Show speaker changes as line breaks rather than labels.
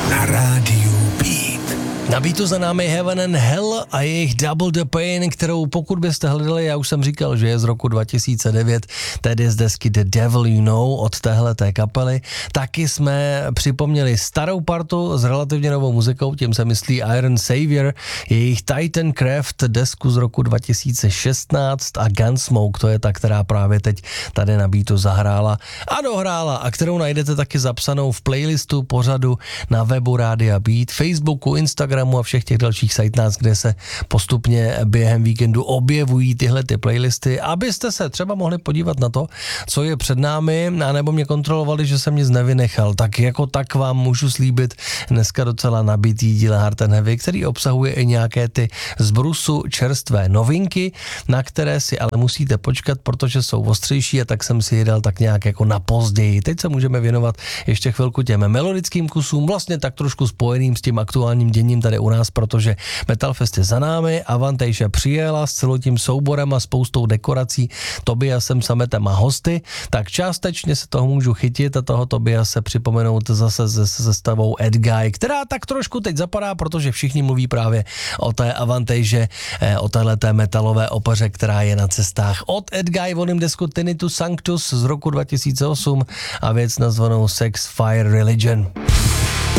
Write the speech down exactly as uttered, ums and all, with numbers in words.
na rádiu Beat.
Na beatu za námi Heaven and Hell a jejich Double the Pain, kterou pokud byste hledali, já už jsem říkal, že je z roku dva tisíce devět, tedy z desky The Devil You Know od téhleté kapely. Taky jsme připomněli starou partu s relativně novou muzikou, tím se myslí Iron Savior, jejich Titan Craft desku z roku dva tisíce šestnáct a Gunsmoke, to je ta, která právě teď tady na beatu zahrála a dohrála a kterou najdete taky zapsanou v playlistu pořadu na webu Rádia Beat, Facebooku, Instagramu a všech těch dalších sajtnách, kde se postupně během víkendu objevují tyhle ty playlisty, abyste se třeba mohli podívat na to, co je před námi, anebo mě kontrolovali, že jsem nic nevynechal. Tak jako tak vám můžu slíbit dneska docela nabitý díl Hard and Heavy, který obsahuje i nějaké ty z brusu čerstvé novinky, na které si ale musíte počkat, protože jsou ostřejší a tak jsem si je dal tak nějak jako na později. Teď se můžeme věnovat ještě chvilku těm melodickým kusům, vlastně tak trošku spojeným s tím aktuálním děním tady u nás, protože Metalfest je za námi, Avantage přijela s celým tím souborem a spoustou dekorací, Tobiasem, Sametem a hosty, tak částečně se toho můžu chytit a toho Tobiase připomenout zase se sestavou Ed Guy, která tak trošku teď zapadá, protože všichni mluví právě o té Avantage, o téhleté metalové opeře, která je na cestách. Od Ed Guy volím desku Tinnitus Sanctus z roku dva tisíce osm a věc nazvanou Sex, Fire, Religion.